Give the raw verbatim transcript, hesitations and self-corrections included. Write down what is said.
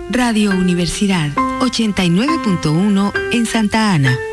Radio Universidad ochenta y nueve punto uno en Santa Ana.